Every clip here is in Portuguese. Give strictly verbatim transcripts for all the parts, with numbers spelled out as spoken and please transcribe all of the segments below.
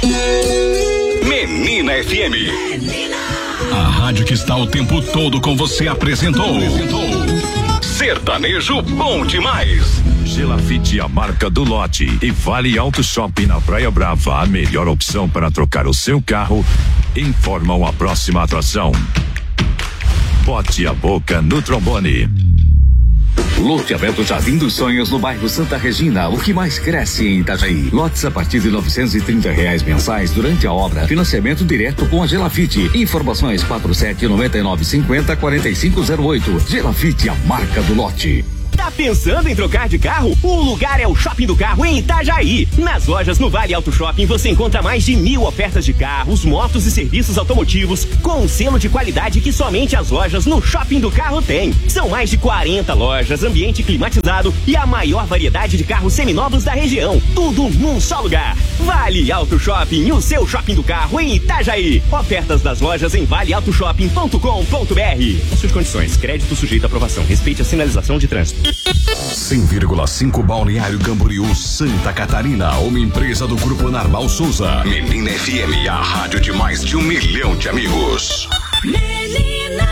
Menina F M. Menina. A rádio que está o tempo todo com você apresentou. apresentou. Sertanejo bom demais. Gelafite, a marca do lote, e Vale Auto Shopping na Praia Brava, a melhor opção para trocar o seu carro, informam a próxima atração. Bote a boca no trombone. Loteamento Jardim dos Sonhos no bairro Santa Regina, o que mais cresce em Itajaí. Lotes a partir de novecentos e trinta reais mensais durante a obra. Financiamento direto com a Gelafite. Informações quatro sete nove nove cinco zero quatro cinco zero oito. Gelafite, a marca do lote. Tá pensando em trocar de carro? O lugar é o Shopping do Carro em Itajaí. Nas lojas no Vale Auto Shopping você encontra mais de mil ofertas de carros, motos e serviços automotivos com um selo de qualidade que somente as lojas no Shopping do Carro têm. São mais de quarenta lojas, ambiente climatizado e a maior variedade de carros seminovos da região. Tudo num só lugar. Vale Auto Shopping, o seu Shopping do Carro em Itajaí. Ofertas das lojas em vale auto shopping ponto com ponto b r. Suas condições, crédito sujeito à aprovação. Respeite a sinalização de trânsito. cem vírgula cinco Balneário Camboriú, Santa Catarina, uma empresa do Grupo Narval Souza. Menina F M, a rádio de mais de um milhão de amigos. Menina!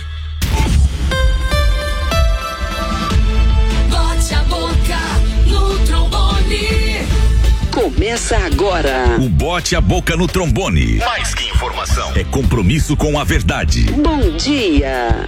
Bote a boca no trombone. Começa agora. O Bote a Boca no Trombone. Mais que informação, é compromisso com a verdade. Bom dia.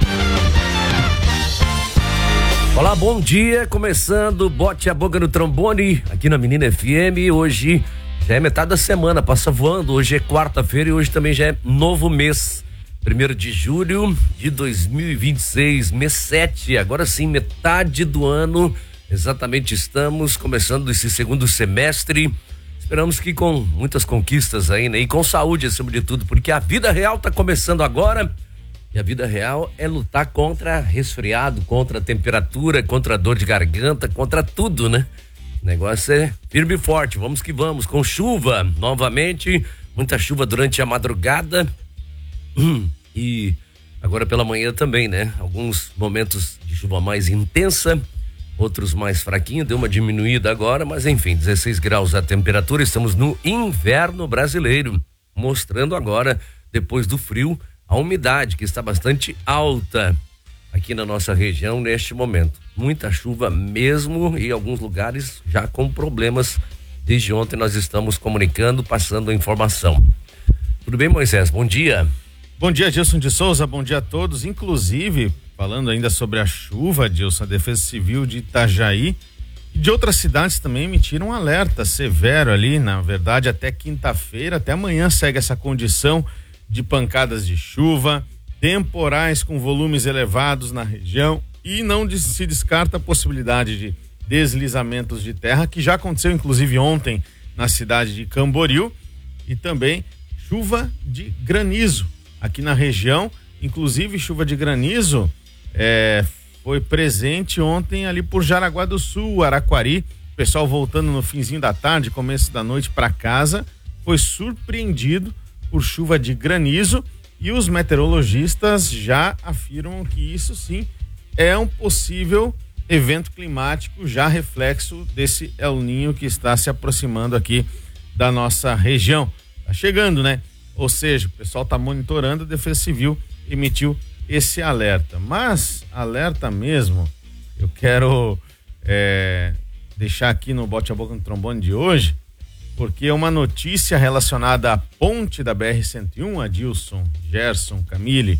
Olá, bom dia, começando Bote a Boca no Trombone, aqui na Menina F M. Hoje já é metade da semana, passa voando. Hoje é quarta-feira e hoje também já é novo mês, primeiro de julho de dois mil e vinte e seis, mês sete, agora sim, metade do ano, exatamente estamos começando esse segundo semestre. Esperamos que com muitas conquistas aí, né? E com saúde acima de tudo, porque a vida real tá começando agora. E a vida real é lutar contra resfriado, contra a temperatura, contra a dor de garganta, contra tudo, né? O negócio é firme e forte, vamos que vamos, com chuva novamente, muita chuva durante a madrugada hum, e agora pela manhã também, né? Alguns momentos de chuva mais intensa, outros mais fraquinho, deu uma diminuída agora, mas enfim, dezesseis graus a temperatura, estamos no inverno brasileiro, mostrando agora, depois do frio, a umidade que está bastante alta aqui na nossa região neste momento. Muita chuva mesmo e alguns lugares já com problemas. Desde ontem nós estamos comunicando, passando a informação. Tudo bem, Moisés? Bom dia. Bom dia, Gilson de Souza. Bom dia a todos. Inclusive, falando ainda sobre a chuva, Gilson, a Defesa Civil de Itajaí e de outras cidades também emitiram um alerta severo ali, na verdade, até quinta-feira, até amanhã segue essa condição de pancadas de chuva, temporais com volumes elevados na região e não se descarta a possibilidade de deslizamentos de terra, que já aconteceu inclusive ontem na cidade de Camboriú, e também chuva de granizo aqui na região, inclusive chuva de granizo é, foi presente ontem ali por Jaraguá do Sul, Araquari, o pessoal voltando no finzinho da tarde, começo da noite para casa, foi surpreendido por chuva de granizo e os meteorologistas já afirmam que isso sim é um possível evento climático já reflexo desse El Niño que está se aproximando aqui da nossa região. Tá chegando, né? Ou seja, o pessoal tá monitorando, a Defesa Civil emitiu esse alerta. Mas, alerta mesmo, eu quero é, deixar aqui no Bote a Boca no Trombone de hoje, porque é uma notícia relacionada à ponte da B R cento e um, Adilson, Gerson, Camille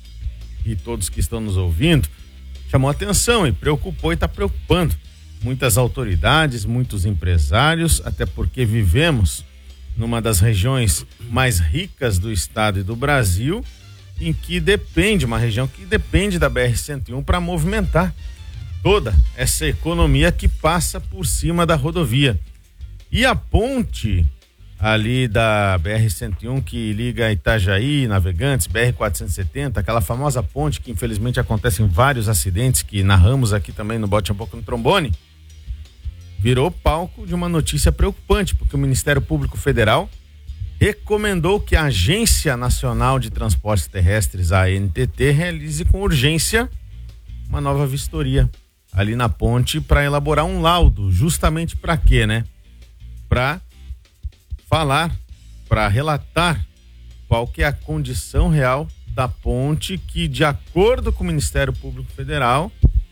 e todos que estão nos ouvindo, chamou atenção e preocupou e está preocupando muitas autoridades, muitos empresários, até porque vivemos numa das regiões mais ricas do estado e do Brasil, em que depende, uma região que depende da B R cento e um para movimentar toda essa economia que passa por cima da rodovia. E a ponte ali da B R cento e um que liga Itajaí, Navegantes, B R quatrocentos e setenta, aquela famosa ponte que infelizmente acontecem vários acidentes que narramos aqui também no Bote a Boca no Trombone, virou palco de uma notícia preocupante, porque o Ministério Público Federal recomendou que a Agência Nacional de Transportes Terrestres, a A N T T, realize com urgência uma nova vistoria ali na ponte para elaborar um laudo, justamente para quê, né? Para falar, para relatar qual que é a condição real da ponte que, de acordo com o Ministério Público Federal,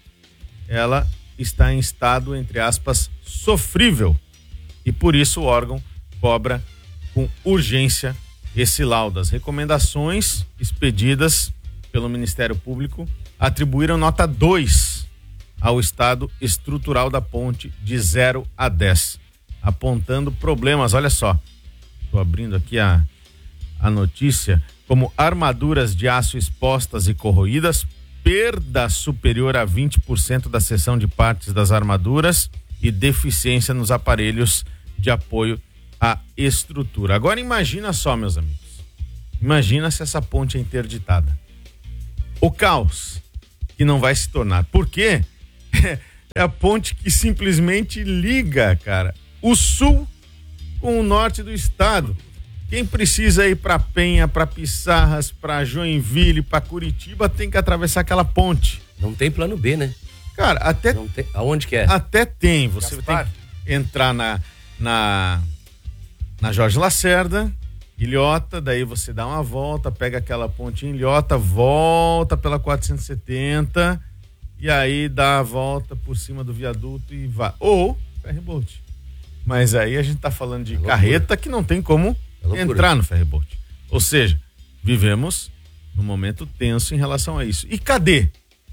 ela está em estado, entre aspas, sofrível. E por isso o órgão cobra com urgência esse laudo. As recomendações expedidas pelo Ministério Público atribuíram nota dois ao estado estrutural da ponte de zero a dez, apontando problemas. Olha só, estou abrindo aqui a, a notícia, como armaduras de aço expostas e corroídas, perda superior a vinte por cento da seção de partes das armaduras e deficiência nos aparelhos de apoio à estrutura. Agora imagina só, meus amigos, imagina se essa ponte é interditada. O caos que não vai se tornar. Por quê? É a ponte que simplesmente liga, cara, o sul com o norte do estado. Quem precisa ir para Penha, para Pissarras, para Joinville, para Curitiba, tem que atravessar aquela ponte. Não tem plano B, né? Cara, até... Não tem. Aonde que é? Até tem. Você Gaspar. tem que entrar na, na, na Jorge Lacerda, Ilhota, daí você dá uma volta, pega aquela ponte em Ilhota, volta pela quatrocentos e setenta e aí dá a volta por cima do viaduto e vai. Ou ferryboat. Mas aí a gente tá falando de é carreta que não tem como é entrar no ferryboat. Ou seja, vivemos num momento tenso em relação a isso. E cadê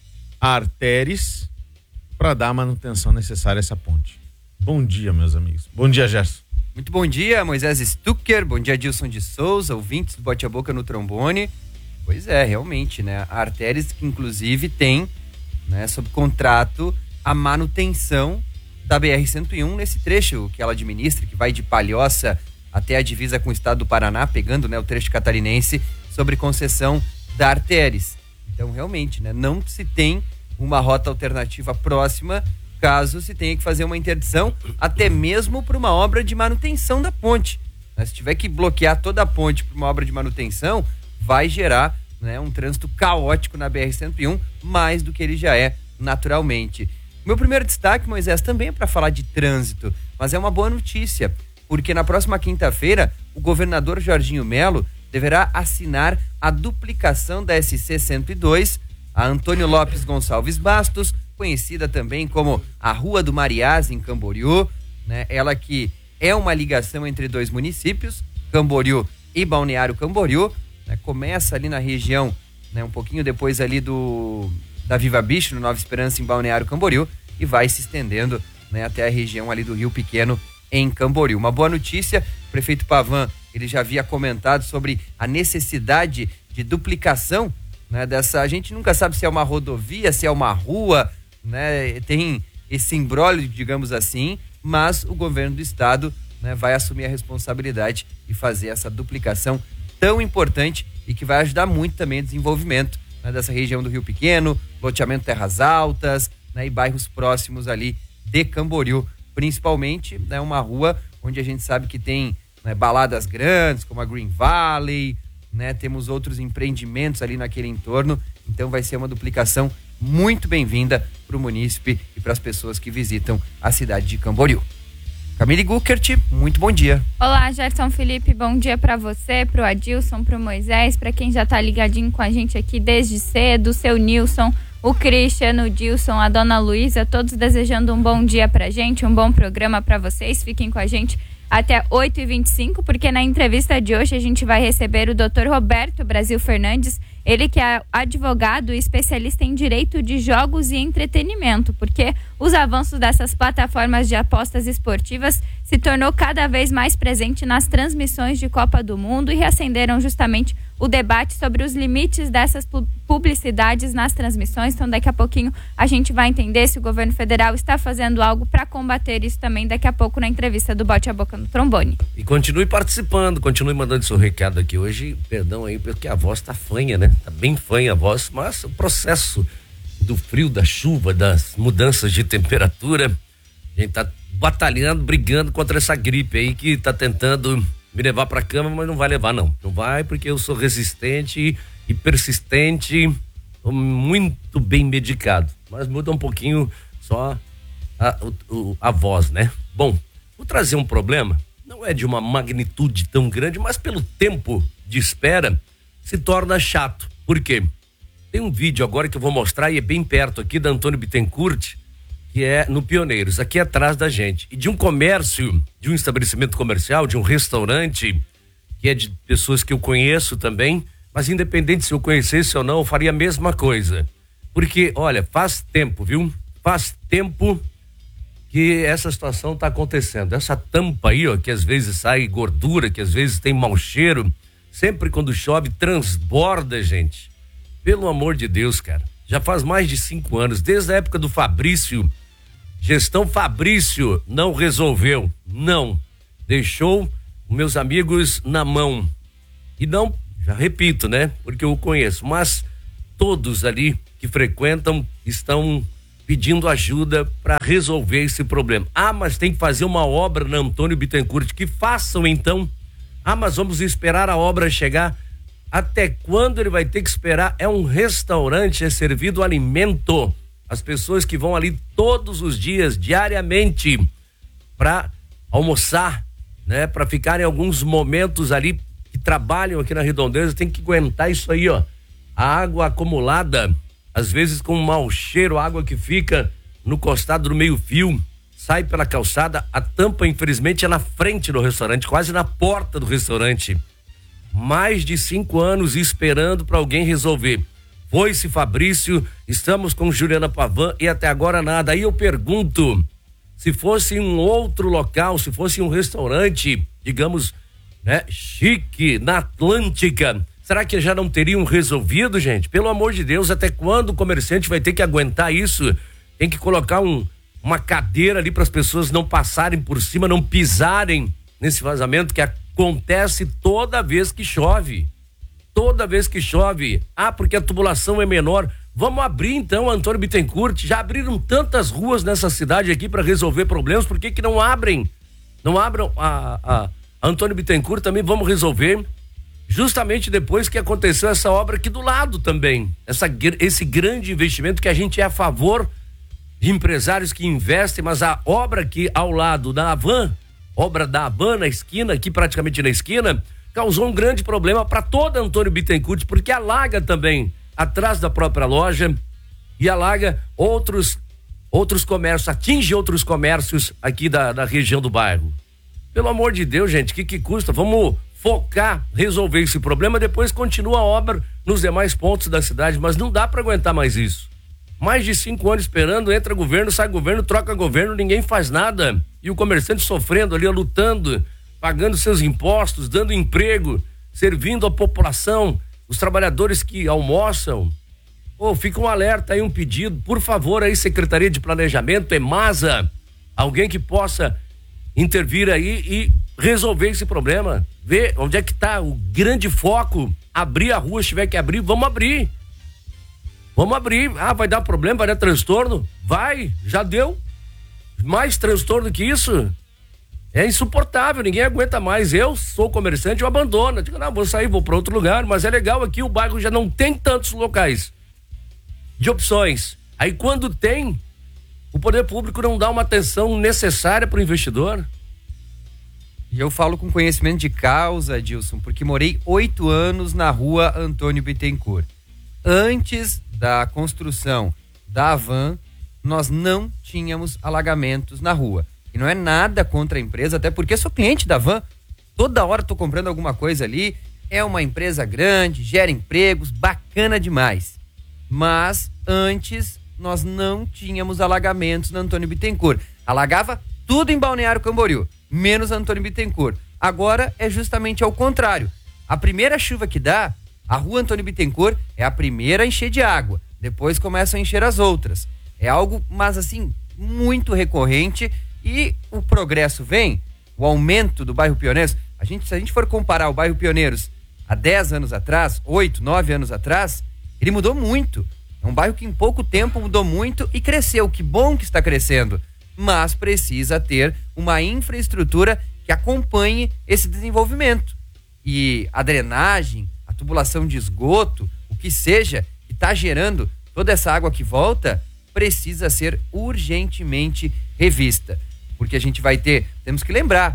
a Artéres para dar a manutenção necessária a essa ponte? Bom dia, meus amigos. Bom dia, Gerson. Muito bom dia, Moisés Stucker, bom dia, Dilson de Souza, ouvintes do Bote a Boca no Trombone. Pois é, realmente, né? A Artéres, que inclusive tem, né, sob contrato, a manutenção da B R cento e um nesse trecho que ela administra, que vai de Palhoça até a divisa com o estado do Paraná, pegando, né, o trecho catarinense, sobre concessão da Artéres. Então, realmente, né, não se tem uma rota alternativa próxima caso se tenha que fazer uma interdição, até mesmo para uma obra de manutenção da ponte. Mas se tiver que bloquear toda a ponte para uma obra de manutenção, vai gerar, né, um trânsito caótico na B R cento e um, mais do que ele já é naturalmente. Meu primeiro destaque, Moisés, também é para falar de trânsito, mas é uma boa notícia, porque na próxima quinta-feira o governador Jorginho Melo deverá assinar a duplicação da S C cento e dois, a Antônio Lopes Gonçalves Bastos, conhecida também como a Rua do Mariás, em Camboriú, né? Ela que é uma ligação entre dois municípios, Camboriú e Balneário Camboriú, né? Começa ali na região, né, um pouquinho depois ali do da Viva Bicho, no Nova Esperança, em Balneário Camboriú, e vai se estendendo, né, até a região ali do Rio Pequeno, em Camboriú. Uma boa notícia, o prefeito Pavan, ele já havia comentado sobre a necessidade de duplicação, né, dessa, a gente nunca sabe se é uma rodovia, se é uma rua, né, tem esse imbróglio, digamos assim, mas o governo do estado, né, vai assumir a responsabilidade e fazer essa duplicação tão importante e que vai ajudar muito também o desenvolvimento, né, dessa região do Rio Pequeno, loteamento Terras Altas, né, e bairros próximos ali de Camboriú, principalmente, né, uma rua onde a gente sabe que tem, né, baladas grandes como a Green Valley, né, temos outros empreendimentos ali naquele entorno, então vai ser uma duplicação muito bem-vinda para o munícipe e para as pessoas que visitam a cidade de Camboriú. Camille Guckert, muito bom dia. Olá, Gerson Felipe, bom dia para você, para o Adilson, para o Moisés, para quem já está ligadinho com a gente aqui desde cedo, o seu Nilson, o Cristiano, o Dilson, a dona Luísa, todos desejando um bom dia pra gente, um bom programa para vocês. Fiquem com a gente até oito e vinte e cinco, porque na entrevista de hoje a gente vai receber o doutor Roberto Brasil Fernandes, ele que é advogado e especialista em direito de jogos e entretenimento, porque os avanços dessas plataformas de apostas esportivas se tornou cada vez mais presente nas transmissões de Copa do Mundo e reacenderam justamente o debate sobre os limites dessas publicidades nas transmissões. Então daqui a pouquinho a gente vai entender se o governo federal está fazendo algo para combater isso também daqui a pouco na entrevista do Bote a Boca no Trombone. E continue participando, continue mandando seu recado aqui hoje, perdão aí porque a voz tá fanha, né? Tá bem fanha a voz, mas o processo do frio, da chuva, das mudanças de temperatura, a gente tá batalhando, brigando contra essa gripe aí que tá tentando me levar pra cama, mas não vai levar não. Não vai porque eu sou resistente e persistente, muito bem medicado. Mas muda um pouquinho só a, o, a voz, né? Bom, vou trazer um problema, não é de uma magnitude tão grande, mas pelo tempo de espera se torna chato. Por quê? Tem um vídeo agora que eu vou mostrar e é bem perto aqui da Antônio Bittencourt, que é no Pioneiros, aqui atrás da gente. E de um comércio, de um estabelecimento comercial, de um restaurante, que é de pessoas que eu conheço também, mas independente se eu conhecesse ou não, eu faria a mesma coisa. Porque, olha, faz tempo, viu? Faz tempo que essa situação está acontecendo. Essa tampa aí, ó, que às vezes sai gordura, que às vezes tem mau cheiro, sempre quando chove transborda, gente. Pelo amor de Deus, cara. Já faz mais de cinco anos, desde a época do Fabrício. Gestão Fabrício não resolveu, não. Deixou meus amigos na mão. E não, já repito, né? Porque eu o conheço, mas todos ali que frequentam estão pedindo ajuda para resolver esse problema. Ah, mas tem que fazer uma obra na Antônio Bittencourt. Que façam então. Ah, mas vamos esperar a obra chegar. Até quando ele vai ter que esperar? É um restaurante, é servido alimento. As pessoas que vão ali todos os dias, diariamente, para almoçar, né? Para ficarem alguns momentos ali, que trabalham aqui na Redondeza, tem que aguentar isso aí, ó. A água acumulada, às vezes com um mau cheiro, a água que fica no costado do meio-fio, sai pela calçada, a tampa, infelizmente, é na frente do restaurante, quase na porta do restaurante. Mais de cinco anos esperando para alguém resolver. Foi-se Fabrício, estamos com Juliana Pavan e até agora nada. Aí eu pergunto, se fosse um outro local, se fosse um restaurante, digamos, né, chique, na Atlântica, será que já não teriam resolvido, gente? Pelo amor de Deus, até quando o comerciante vai ter que aguentar isso? Tem que colocar um, uma cadeira ali para as pessoas não passarem por cima, não pisarem nesse vazamento que acontece toda vez que chove. Toda vez que chove. Ah, porque a tubulação é menor. Vamos abrir então, Antônio Bittencourt. Já abriram tantas ruas nessa cidade aqui para resolver problemas. Por que que não abrem? Não abram a, a, a Antônio Bittencourt também. Vamos resolver. Justamente depois que aconteceu essa obra aqui do lado também. Essa, esse grande investimento que a gente é a favor de empresários que investem, mas a obra aqui ao lado da Havan, obra da Havan na esquina, aqui praticamente na esquina, causou um grande problema para toda Antônio Bittencourt, porque alaga também atrás da própria loja e alaga outros outros comércios, atinge outros comércios aqui da, da região do bairro. Pelo amor de Deus, gente, o que que custa? Vamos focar, resolver esse problema, depois continua a obra nos demais pontos da cidade, mas não dá para aguentar mais isso. Mais de cinco anos esperando, entra governo, sai governo, troca governo, ninguém faz nada. E o comerciante sofrendo ali, lutando, pagando seus impostos, dando emprego, servindo a população, os trabalhadores que almoçam. Pô, fica um alerta aí, um pedido, por favor, aí, Secretaria de Planejamento, EMASA, alguém que possa intervir aí e resolver esse problema. Ver onde é que tá o grande foco, abrir a rua, se tiver que abrir, vamos abrir. Vamos abrir. Ah, vai dar problema, vai dar transtorno? Vai, já deu. Mais transtorno que isso? É insuportável, ninguém aguenta mais. Eu sou comerciante, eu abandono. Eu digo, não, vou sair, vou para outro lugar. Mas é legal aqui, o bairro já não tem tantos locais de opções. Aí quando tem, o poder público não dá uma atenção necessária para o investidor. E eu falo com conhecimento de causa, Adilson, porque morei oito anos na rua Antônio Bittencourt. Antes da construção da Havan, nós não tínhamos alagamentos na rua. E não é nada contra a empresa, até porque sou cliente da Havan. Toda hora tô comprando alguma coisa ali. É uma empresa grande, gera empregos, bacana demais. Mas antes nós não tínhamos alagamentos na Antônio Bittencourt. Alagava tudo em Balneário Camboriú, menos Antônio Bittencourt. Agora é justamente ao contrário. A primeira chuva que dá, a rua Antônio Bittencourt é a primeira a encher de água. Depois começam a encher as outras. É algo, mas assim, muito recorrente. E o progresso vem, o aumento do bairro Pioneiros. A gente, se a gente for comparar o bairro Pioneiros há dez anos atrás, oito, nove anos atrás, ele mudou muito. É um bairro que em pouco tempo mudou muito e cresceu. Que bom que está crescendo. Mas precisa ter uma infraestrutura que acompanhe esse desenvolvimento. E a drenagem, a tubulação de esgoto, o que seja, que está gerando toda essa água que volta, precisa ser urgentemente revista. Porque a gente vai ter, temos que lembrar,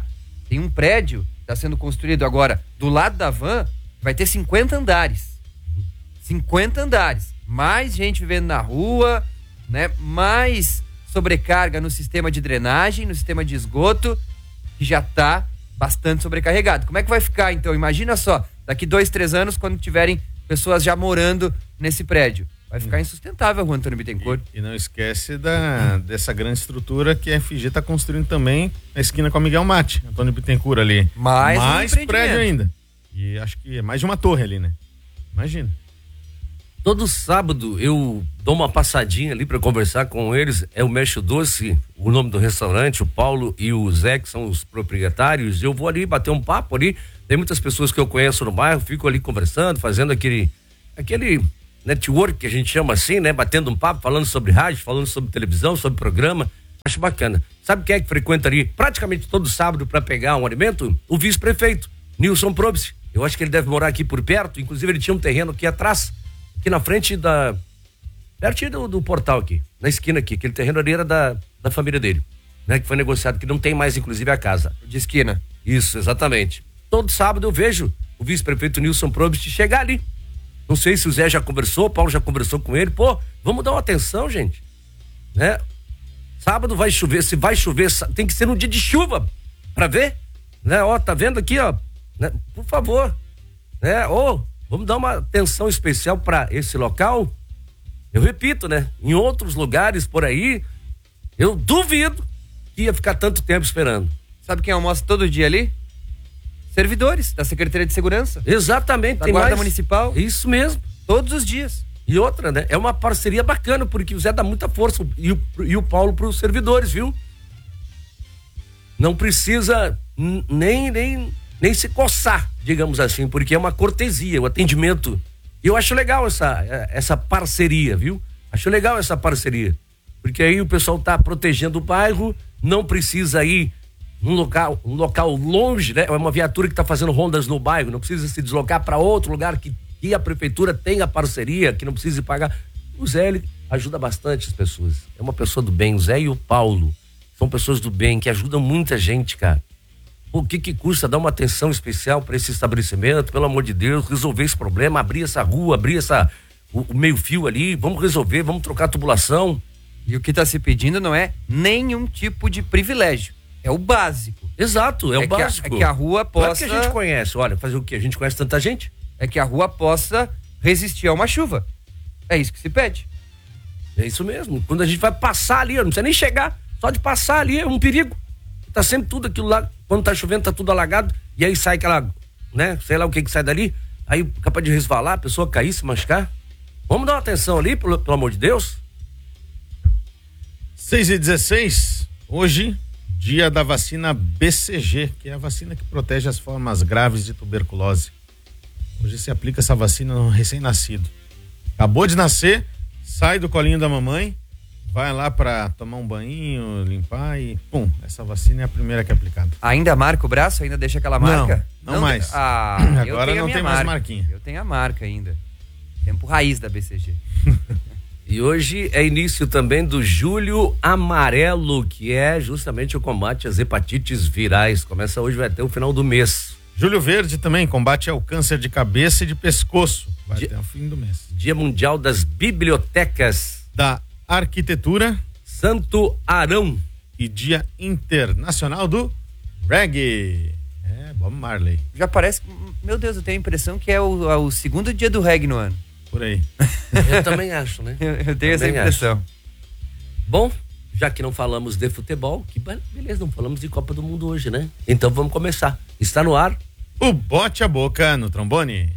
Tem um prédio que está sendo construído agora do lado da van, vai ter cinquenta andares. cinquenta andares. Mais gente vivendo na rua, né? Mais sobrecarga no sistema de drenagem, no sistema de esgoto, que já está bastante sobrecarregado. Como é que vai ficar, então? Imagina só, daqui dois, três anos, quando tiverem pessoas já morando nesse prédio. Vai ficar insustentável, Juan Antônio Bittencourt. E, e não esquece da, dessa grande estrutura que a F G está construindo também na esquina com a Miguel Mate, Antônio Bittencourt ali. Mais, mais um prédio ainda. E acho que é mais de uma torre ali, né? Imagina. Todo sábado eu dou uma passadinha ali para conversar com eles. É o Mexe Doce, o nome do restaurante, o Paulo e o Zé, que são os proprietários. Eu vou ali bater um papo ali. Tem muitas pessoas que eu conheço no bairro, fico ali conversando, fazendo aquele, aquele network que a gente chama assim, né? Batendo um papo, falando sobre rádio, falando sobre televisão, sobre programa. Acho bacana. Sabe quem é que frequenta ali praticamente todo sábado para pegar um alimento? O vice-prefeito, Nilson Probst. Eu acho que ele deve morar aqui por perto. Inclusive ele tinha um terreno aqui atrás, aqui na frente da... pertinho do, do portal aqui, na esquina aqui. Aquele terreno ali era da, da família dele, né? Que foi negociado, que não tem mais inclusive a casa. De esquina. Isso, exatamente. Todo sábado eu vejo o vice-prefeito Nilson Probst chegar ali. Não sei se o Zé já conversou, o Paulo já conversou com ele. Pô, vamos dar uma atenção, gente. Né? Sábado vai chover, se vai chover, tem que ser um dia de chuva, pra ver. Né? Ó, tá vendo aqui, ó. Né? Por favor. Né? Ô, vamos dar uma atenção especial pra esse local. Eu repito, né? Em outros lugares por aí, eu duvido que ia ficar tanto tempo esperando. Sabe quem almoça todo dia ali? Servidores da Secretaria de Segurança. Exatamente. Da tem Guarda mais... Municipal. Isso mesmo. Todos os dias. E outra, né? É uma parceria bacana, porque o Zé dá muita força e o, e o Paulo pros servidores, viu? Não precisa nem, nem, nem se coçar, digamos assim, porque é uma cortesia, o atendimento. E eu acho legal essa, essa parceria, viu? Acho legal essa parceria. Porque aí o pessoal tá protegendo o bairro, não precisa ir um local, um local longe, né? É uma viatura que está fazendo rondas no bairro, não precisa se deslocar para outro lugar que, que a prefeitura tenha parceria, que não precisa pagar. O Zé, ele ajuda bastante as pessoas. É uma pessoa do bem. O Zé e o Paulo são pessoas do bem que ajudam muita gente, cara. O que que custa dar uma atenção especial para esse estabelecimento, pelo amor de Deus, resolver esse problema, abrir essa rua, abrir essa, o, o meio fio ali, vamos resolver, vamos trocar a tubulação. E o que está se pedindo não é nenhum tipo de privilégio. É o básico. Exato, é, é o básico. A, é que a rua possa... Claro que a gente conhece, olha, fazer o quê? A gente conhece tanta gente? É que a rua possa resistir a uma chuva. É isso que se pede. É isso mesmo. Quando a gente vai passar ali, não precisa nem chegar, só de passar ali é um perigo. Tá sempre tudo aquilo lá, quando tá chovendo tá tudo alagado, e aí sai aquela, né, sei lá o que que sai dali, aí capaz de resvalar, a pessoa cair, se machucar. Vamos dar uma atenção ali, pelo, pelo amor de Deus. seis e dezesseis, hoje... dia da vacina B C G, que é a vacina que protege as formas graves de tuberculose. Hoje se aplica essa vacina no recém-nascido. Acabou de nascer, sai do colinho da mamãe, vai lá para tomar um banho, limpar e pum, essa vacina é a primeira que é aplicada. Ainda marca o braço? Ainda deixa aquela marca? Não, não, não mais. Ah, agora não tem mais marca. marquinha. Eu tenho a marca ainda. Tempo raiz da B C G. E hoje é início também do Julho Amarelo, que é justamente o combate às hepatites virais. Começa hoje, vai até o final do mês. Julho Verde também, combate ao câncer de cabeça e de pescoço. Vai Dia, até o fim do mês. Dia Mundial das Bibliotecas. Da Arquitetura. Santo Arão. E Dia Internacional do Reggae. É, Bob Marley. Já parece, meu Deus, eu tenho a impressão que é o, é o segundo dia do reggae no ano. Por aí. Eu também acho, né? Eu, eu tenho também essa impressão. Acho. Bom, já que não falamos de futebol, que beleza, não falamos de Copa do Mundo hoje, né? Então vamos começar. Está no ar o Bote a Boca no Trombone.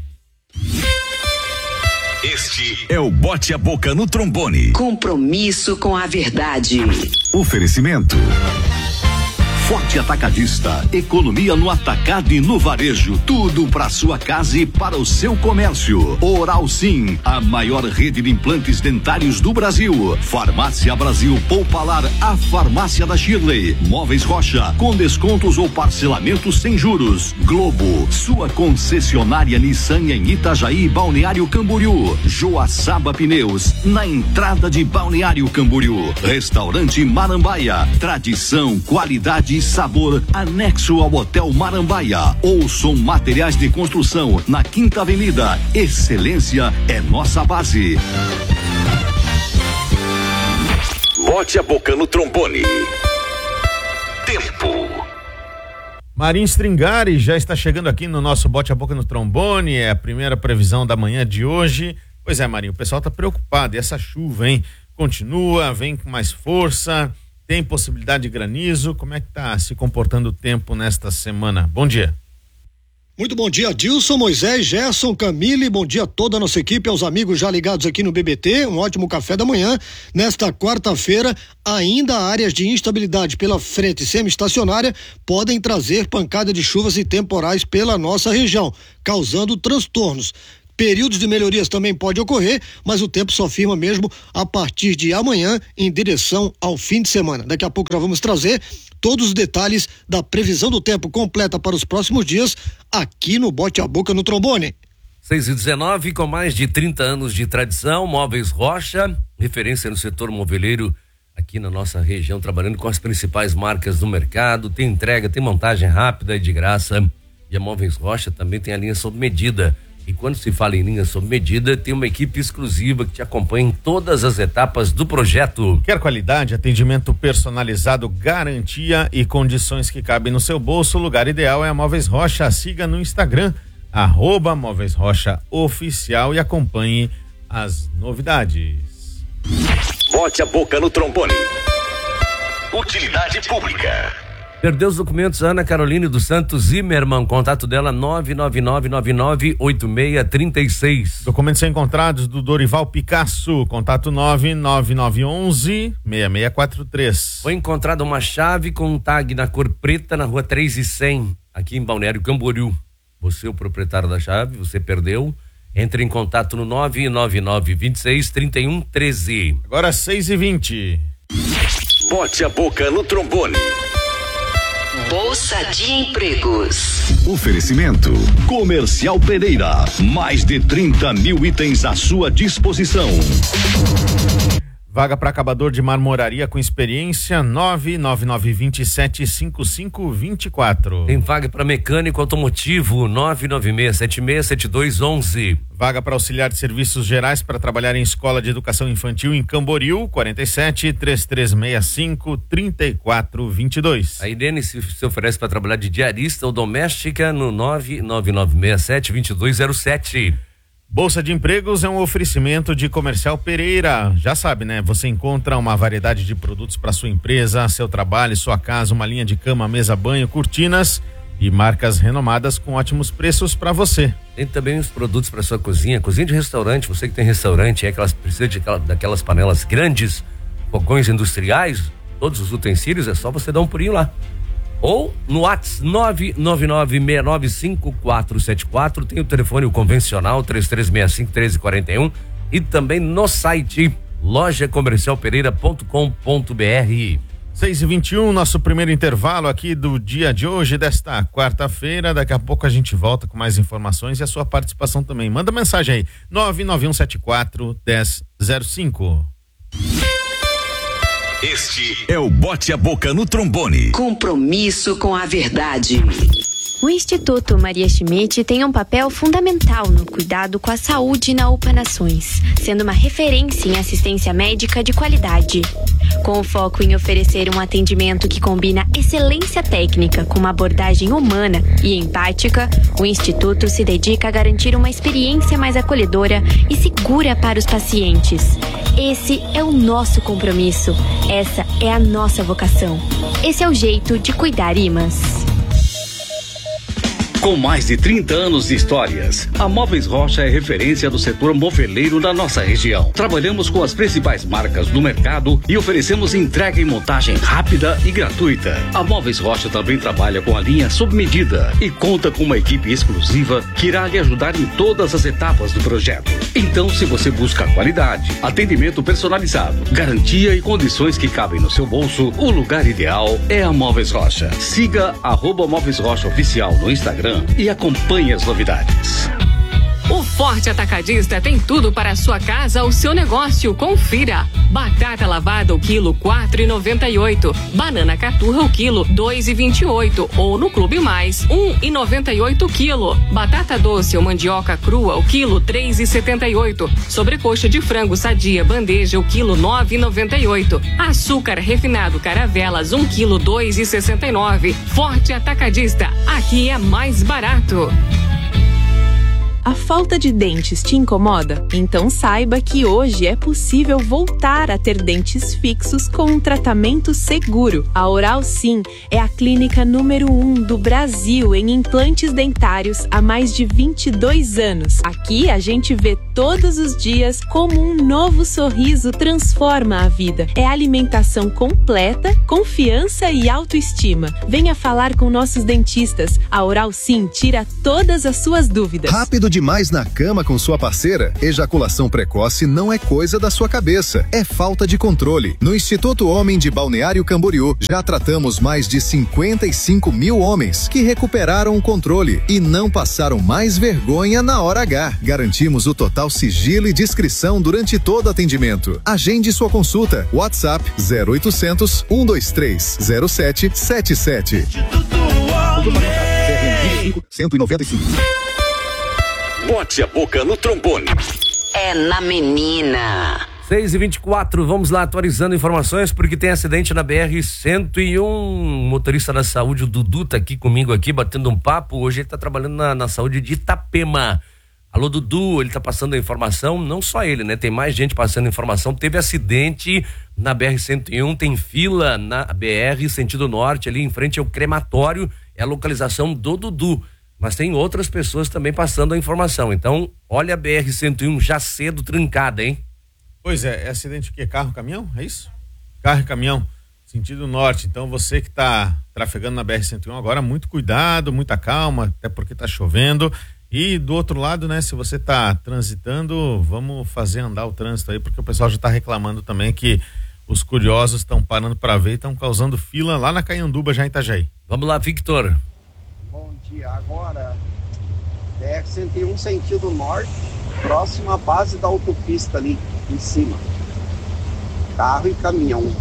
Este é o Bote a Boca no Trombone. Compromisso com a verdade. Oferecimento Forte Atacadista, economia no atacado e no varejo, tudo para sua casa e para o seu comércio. Oral Sim, a maior rede de implantes dentários do Brasil. Farmácia Brasil Poupalar, a farmácia da Shirley. Móveis Rocha, com descontos ou parcelamentos sem juros. Globo, sua concessionária Nissan em Itajaí e Balneário Camboriú. Joaçaba Pneus, na entrada de Balneário Camboriú. Restaurante Marambaia, tradição, qualidade e sabor anexo ao Hotel Marambaia. Olson Materiais de Construção, na Quinta Avenida. Excelência é nossa base. Bote a boca no trombone. Tempo. Marinho Stringari já está chegando aqui no nosso Bote a Boca no Trombone, é a primeira previsão da manhã de hoje. Pois é, Marinho, o pessoal está preocupado, e essa chuva, hein? Continua, vem com mais força, tem possibilidade de granizo. Como é que está se comportando o tempo nesta semana? Bom dia. Muito bom dia, Dilson, Moisés, Gerson, Camille, bom dia a toda a nossa equipe, aos amigos já ligados aqui no B B T, um ótimo café da manhã. Nesta quarta-feira, ainda áreas de instabilidade pela frente semi-estacionária podem trazer pancada de chuvas e temporais pela nossa região, causando transtornos. Períodos de melhorias também pode ocorrer, mas o tempo só firma mesmo a partir de amanhã em direção ao fim de semana. Daqui a pouco nós vamos trazer todos os detalhes da previsão do tempo completa para os próximos dias aqui no Bote a Boca no Trombone. seis e dezenove, com mais de trinta anos de tradição, Móveis Rocha, referência no setor moveleiro aqui na nossa região, trabalhando com as principais marcas do mercado, tem entrega, tem montagem rápida e de graça. E a Móveis Rocha também tem a linha sob medida. E quando se fala em linha sob medida, tem uma equipe exclusiva que te acompanha em todas as etapas do projeto. Quer qualidade, atendimento personalizado, garantia e condições que cabem no seu bolso? O lugar ideal é a Móveis Rocha. Siga no Instagram, arroba Móveis Rocha Oficial, e acompanhe as novidades. Bote a boca no trombone. Utilidade pública. Perdeu os documentos, Ana Caroline dos Santos Zimmermann, contato dela nove nove nove nove nove oito seis três seis. Documentos encontrados do Dorival Picasso, contato nove nove nove um um seis seis quatro três. Foi encontrada uma chave com um tag na cor preta na rua três e cem, aqui em Balneário Camboriú. Você é o proprietário da chave, você perdeu, entre em contato no nove nove nove dois seis três um um três. Agora seis e vinte. Bote a boca no trombone. Bolsa de Empregos. Oferecimento Comercial Pereira, mais de trinta mil itens à sua disposição. Vaga para acabador de marmoraria com experiência, nove nove nove dois sete cinco cinco dois quatro. Tem vaga para mecânico automotivo, nove nove seis sete seis sete dois um um. Vaga para auxiliar de serviços gerais para trabalhar em escola de educação infantil em Camboriú, quarenta e sete, três três seis cinco, trinta e quatro vinte e dois. A Irene se, se oferece para trabalhar de diarista ou doméstica no nove nove nove seis sete dois dois zero sete. Bolsa de Empregos é um oferecimento de Comercial Pereira. Já sabe, né? Você encontra uma variedade de produtos para sua empresa, seu trabalho, sua casa, uma linha de cama, mesa, banho, cortinas e marcas renomadas com ótimos preços para você. Tem também os produtos para sua cozinha, cozinha de restaurante. Você que tem restaurante, é aquelas precisa de daquelas panelas grandes, fogões industriais, todos os utensílios, é só você dar um pulinho lá. Ou no WhatsApp nove nove nove seis nove cinco quatro sete quatro, tem o telefone o convencional três três seis cinco um três quatro um, e também no site loja comercial pereira ponto com ponto b r. seis e vinte e um, nosso primeiro intervalo aqui do dia de hoje, desta quarta-feira. Daqui a pouco a gente volta com mais informações e a sua participação também. Manda mensagem aí, nove nove um sete quatro um zero zero cinco. Este é o Bote a Boca no Trombone. Compromisso com a verdade. O Instituto Maria Schmidt tem um papel fundamental no cuidado com a saúde na UPA Nações, sendo uma referência em assistência médica de qualidade. Com o foco em oferecer um atendimento que combina excelência técnica com uma abordagem humana e empática, o Instituto se dedica a garantir uma experiência mais acolhedora e segura para os pacientes. Esse é o nosso compromisso, essa é a nossa vocação. Esse é o jeito de cuidar imãs. Com mais de trinta anos de histórias, a Móveis Rocha é referência do setor moveleiro da nossa região. Trabalhamos com as principais marcas do mercado e oferecemos entrega e montagem rápida e gratuita. A Móveis Rocha também trabalha com a linha sob medida e conta com uma equipe exclusiva que irá lhe ajudar em todas as etapas do projeto. Então, se você busca qualidade, atendimento personalizado, garantia e condições que cabem no seu bolso, o lugar ideal é a Móveis Rocha. Siga arroba Móveis Rocha Oficial no Instagram e acompanhe as novidades. O Forte Atacadista tem tudo para a sua casa ou seu negócio. Confira. Batata lavada o quilo quatro e noventa e oito. Banana caturra o quilo dois e vinte e oito. Ou no Clube Mais um e noventa e oito o quilo. Batata doce ou mandioca crua o quilo três e setenta e oito. Sobrecoxa de frango sadia bandeja o quilo nove e noventa e oito. Açúcar refinado Caravelas um quilo dois e sessenta e nove. Forte Atacadista. Aqui é mais barato. A falta de dentes te incomoda? Então saiba que hoje é possível voltar a ter dentes fixos com um tratamento seguro. A Oral Sim é a clínica número um do Brasil em implantes dentários há mais de vinte e dois anos. Aqui a gente vê todos os dias como um novo sorriso transforma a vida. É alimentação completa, confiança e autoestima. Venha falar com nossos dentistas. A Oral Sim tira todas as suas dúvidas. Rápido demais na cama com sua parceira? Ejaculação precoce não é coisa da sua cabeça, é falta de controle. No Instituto Homem de Balneário Camboriú, já tratamos mais de cinquenta e cinco mil homens que recuperaram o controle e não passaram mais vergonha na hora H. Garantimos o total sigilo e discrição durante todo o atendimento. Agende sua consulta. WhatsApp zero oitocentos, um dois três, zero sete sete sete. cento e noventa e cinco. Bote a boca no trombone. É na menina. seis e vinte e quatro, vamos lá atualizando informações porque tem acidente na B R cento e um. Motorista da saúde, o Dudu, tá aqui comigo aqui batendo um papo. Hoje ele tá trabalhando na, na saúde de Itapema. Alô, Dudu, ele tá passando a informação, não só ele, né? Tem mais gente passando informação. Teve acidente na B R cento e um, tem fila na B R sentido norte, ali em frente ao crematório, é a localização do Dudu. Mas tem outras pessoas também passando a informação. Então, olha a B R cento e um já cedo trancada, hein? Pois é, é acidente o quê? Carro, caminhão? É isso? Carro e caminhão, sentido norte. Então, você que tá trafegando na B R cento e um agora, muito cuidado, muita calma, até porque tá chovendo. E do outro lado, né, se você tá transitando, vamos fazer andar o trânsito aí, porque o pessoal já tá reclamando também que os curiosos estão parando para ver e estão causando fila lá na Caianduba, já em Itajaí. Vamos lá, Victor. Bom dia, agora B R cento e um sentido norte, próximo à base da autopista ali em cima, carro e caminhão.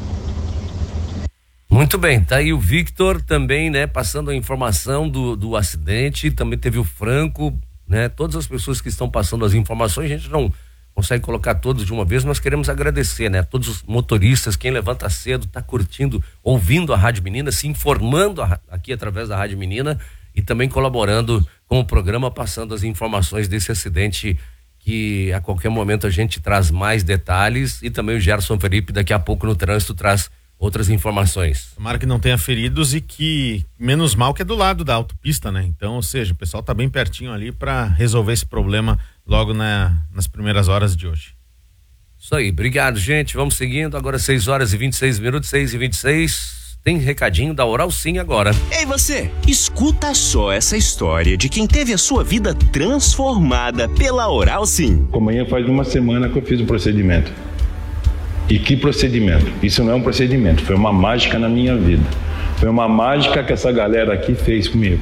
Muito bem, tá aí o Victor também, né, passando a informação do, do acidente. Também teve o Franco, né, todas as pessoas que estão passando as informações. A gente não consegue colocar todos de uma vez, mas queremos agradecer, né, todos os motoristas, quem levanta cedo, tá curtindo, ouvindo a Rádio Menina, se informando a, aqui através da Rádio Menina e também colaborando com o programa, passando as informações desse acidente, que a qualquer momento a gente traz mais detalhes. E também o Gerson Felipe daqui a pouco no trânsito traz outras informações. Tomara que não tenha feridos e que, menos mal que é do lado da autopista, né? Então, ou seja, o pessoal tá bem pertinho ali para resolver esse problema logo na, nas primeiras horas de hoje. Isso aí, obrigado, gente. Vamos seguindo, agora seis horas e vinte e seis minutos, seis e vinte e seis. Tem recadinho da Oral Sim agora. Ei você, escuta só essa história de quem teve a sua vida transformada pela Oral Sim. Amanhã faz uma semana que eu fiz o procedimento. E que procedimento? Isso não é um procedimento, foi uma mágica na minha vida. Foi uma mágica que essa galera aqui fez comigo.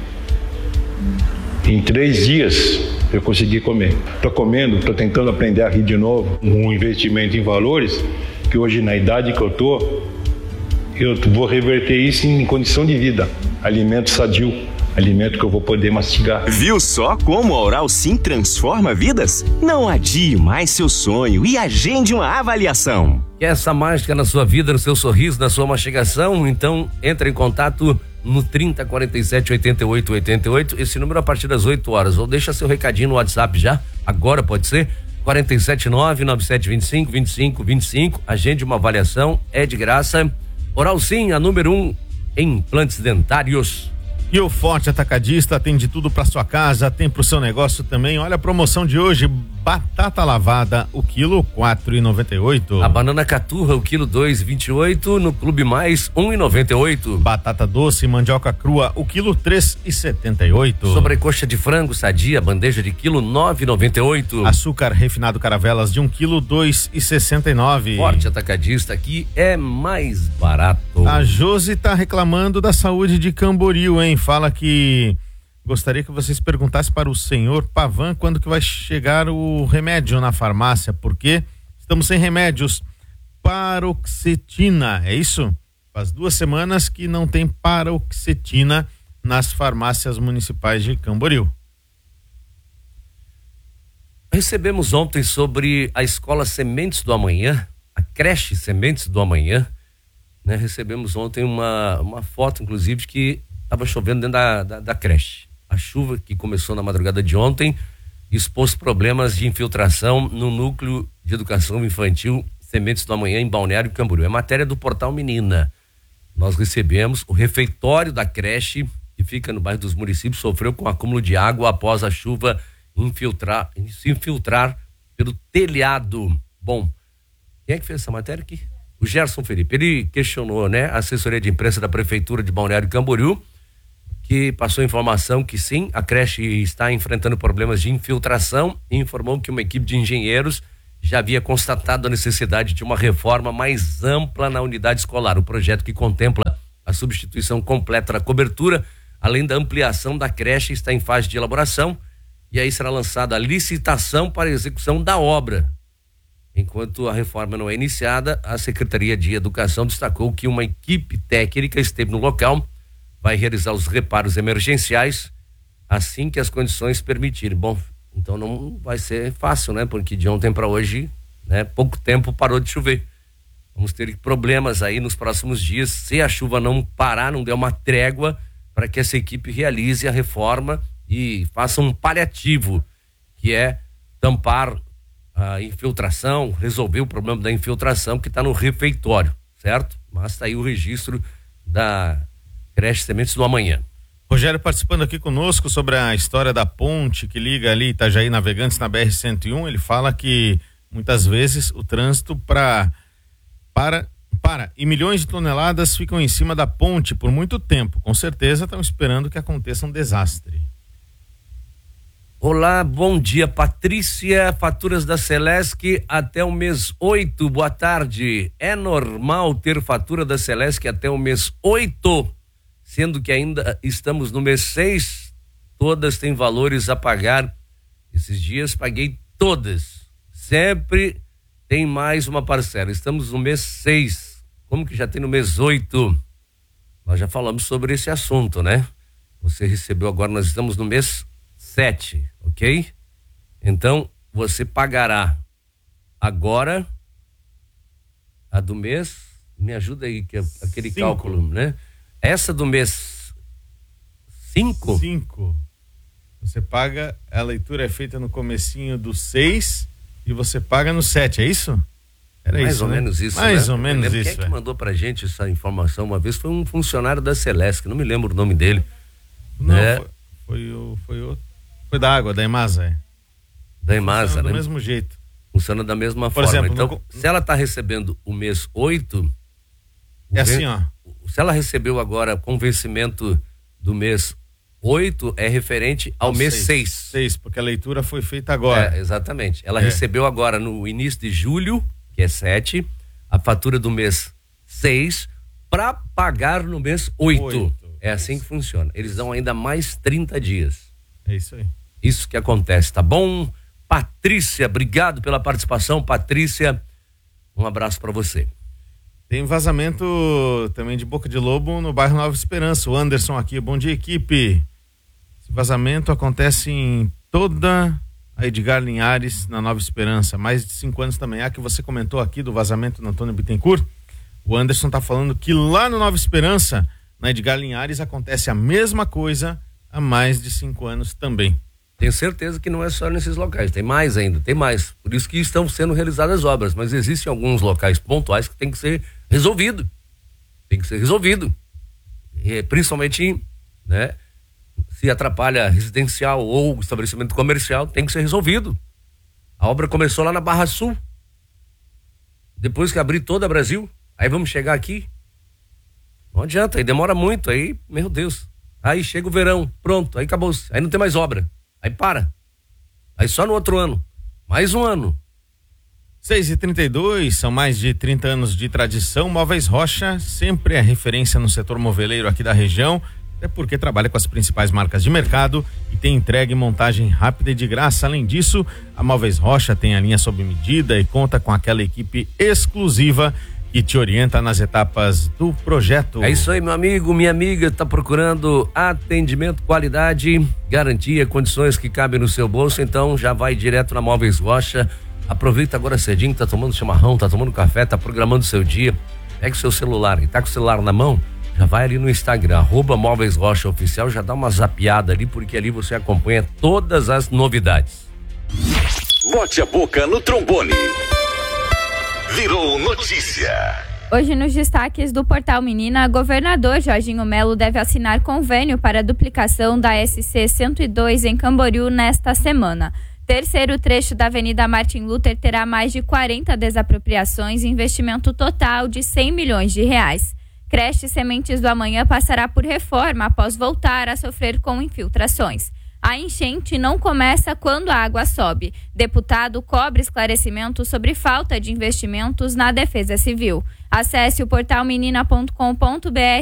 Em três dias eu consegui comer. Tô comendo, tô tentando aprender a rir de novo. Um investimento em valores que hoje, na idade que eu tô, eu vou reverter isso em condição de vida. Alimento sadio. Alimento que eu vou poder mastigar. Viu só como a Oral Sim transforma vidas? Não adie mais seu sonho e agende uma avaliação. Quer essa mágica na sua vida, no seu sorriso, na sua mastigação? Então entre em contato no trinta, quarenta e sete, oitenta e oito, oitenta e oito, esse número a partir das oito horas. Ou deixa seu recadinho no WhatsApp já, agora pode ser, quarenta e sete nove, nove sete dois cinco, vinte e cinco vinte e cinco. Agende uma avaliação, é de graça. Oral Sim, a número um em implantes dentários. E o Forte Atacadista tem de tudo para sua casa, tem para o seu negócio também. Olha a promoção de hoje: batata lavada o quilo quatro e noventa e oito. A banana caturra o quilo dois e vinte e oito, no Clube Mais um e noventa e oito. Batata doce mandioca crua o quilo três e setenta e oito. Sobrecoxa de frango sadia bandeja de quilo nove e noventa e oito. Açúcar refinado Caravelas de um quilo dois e sessenta e nove. Forte Atacadista, aqui é mais barato. A Josi tá reclamando da saúde de Camboriú, hein? Fala que gostaria que vocês perguntassem para o senhor Pavan quando que vai chegar o remédio na farmácia, porque estamos sem remédios. Paroxetina, é isso? Faz duas semanas que não tem paroxetina nas farmácias municipais de Camboriú. Recebemos ontem sobre a escola Sementes do Amanhã, a creche Sementes do Amanhã, né? Recebemos ontem uma, uma foto, inclusive, de que estava chovendo dentro da, da, da creche. A chuva que começou na madrugada de ontem expôs problemas de infiltração no núcleo de educação infantil Sementes do Amanhã em Balneário Camboriú. É matéria do portal Menina. Nós recebemos o refeitório da creche, que fica no bairro dos Municípios, sofreu com acúmulo de água após a chuva infiltrar, se infiltrar pelo telhado. Bom, quem é que fez essa matéria aqui? O Gerson Felipe. Ele questionou, né, a assessoria de imprensa da Prefeitura de Balneário Camboriú, que passou informação que sim, a creche está enfrentando problemas de infiltração e informou que uma equipe de engenheiros já havia constatado a necessidade de uma reforma mais ampla na unidade escolar. O projeto, que contempla a substituição completa da cobertura, além da ampliação da creche, está em fase de elaboração e aí será lançada a licitação para a execução da obra. Enquanto a reforma não é iniciada, a Secretaria de Educação destacou que uma equipe técnica esteve no local, vai realizar os reparos emergenciais assim que as condições permitirem. Bom, então não vai ser fácil, né? Porque de ontem para hoje, né, pouco tempo parou de chover. Vamos ter problemas aí nos próximos dias, se a chuva não parar, não der uma trégua, para que essa equipe realize a reforma e faça um paliativo, que é tampar a infiltração, resolver o problema da infiltração que está no refeitório, certo? Mas está aí o registro da creche Sementes do Amanhã. Rogério participando aqui conosco sobre a história da ponte que liga ali Itajaí Navegantes na B R cento e um. Ele fala que muitas vezes o trânsito pra, para para e milhões de toneladas ficam em cima da ponte por muito tempo. Com certeza estão esperando que aconteça um desastre. Olá, bom dia, Patrícia. Faturas da Celesc até o mês oito. Boa tarde. É normal ter fatura da Celesc até o mês oito, sendo que ainda estamos no mês seis? Todas têm valores a pagar. Esses dias paguei todas. Sempre tem mais uma parcela. Estamos no mês seis. Como que já tem no mês oito? Nós já falamos sobre esse assunto, né? Você recebeu agora, nós estamos no mês sete, ok? Então, você pagará agora a do mês, me ajuda aí, que é aquele cinco. Cálculo, né? Essa do mês cinco? Cinco. Você paga, a leitura é feita no comecinho do seis e você paga no sete, é isso? Era mais isso, ou né? menos isso, Mais né? ou menos Quem isso. Quem é que é. mandou pra gente essa informação uma vez foi um funcionário da Celesc, não me lembro o nome dele. Não, né? foi, foi o foi o foi da água, da Emasa, é. Da Emasa, Funciona né? do mesmo jeito. Funciona da mesma Por forma. exemplo, então, no... se ela tá recebendo o mês oito, é assim, ó. Se ela recebeu agora com vencimento do mês oito, é referente ao mês seis. seis, porque a leitura foi feita agora. É, exatamente. Ela É. recebeu agora no início de julho, que é sete, a fatura do mês seis, para pagar no mês oito. É assim que funciona. Eles dão ainda mais trinta dias. É isso aí. Isso que acontece, tá bom? Patrícia, obrigado pela participação, Patrícia. Um abraço para você. Tem vazamento também de Boca de Lobo no bairro Nova Esperança. O Anderson aqui, bom dia, equipe. Esse vazamento acontece em toda a Edgar Linhares, na Nova Esperança. Mais de cinco anos também. Ah, que você comentou aqui do vazamento no Antônio Bittencourt. O Anderson tá falando que lá no Nova Esperança, na Edgar Linhares, acontece a mesma coisa há mais de cinco anos também. Tenho certeza que não é só nesses locais, tem mais ainda, tem mais. Por isso que estão sendo realizadas obras, mas existem alguns locais pontuais que tem que ser resolvido. Tem que ser resolvido. E, principalmente, né, se atrapalha residencial ou estabelecimento comercial, tem que ser resolvido. A obra começou lá na Barra Sul. Depois que abrir toda a Brasil, aí vamos chegar aqui. Não adianta, aí demora muito, aí, meu Deus. Aí chega o verão, pronto, aí acabou. Aí não tem mais obra. Aí para. Aí só no outro ano. Mais um ano. seis e trinta e dois, são mais de trinta anos de tradição. Móveis Rocha sempre é referência no setor moveleiro aqui da região. É porque trabalha com as principais marcas de mercado e tem entrega e montagem rápida e de graça. Além disso, a Móveis Rocha tem a linha sob medida e conta com aquela equipe exclusiva que te orienta nas etapas do projeto. É isso aí, meu amigo, minha amiga, tá procurando atendimento, qualidade, garantia, condições que cabem no seu bolso, então já vai direto na Móveis Rocha. Aproveita agora cedinho, tá tomando chimarrão, tá tomando café, tá programando o seu dia. Pega o seu celular e tá com o celular na mão, já vai ali no Instagram, arroba Móveis Rocha Oficial, já dá uma zapiada ali, porque ali você acompanha todas as novidades. Bote a boca no trombone. Virou notícia. Hoje, nos destaques do Portal Menina, governador Jorginho Melo deve assinar convênio para a duplicação da S C cento e dois em Camboriú nesta semana. Terceiro trecho da Avenida Martin Luther terá mais de quarenta desapropriações e investimento total de cem milhões de reais. Creche Sementes do Amanhã passará por reforma após voltar a sofrer com infiltrações. A enchente não começa quando a água sobe. Deputado cobra esclarecimento sobre falta de investimentos na Defesa Civil. Acesse o portal menina ponto com ponto br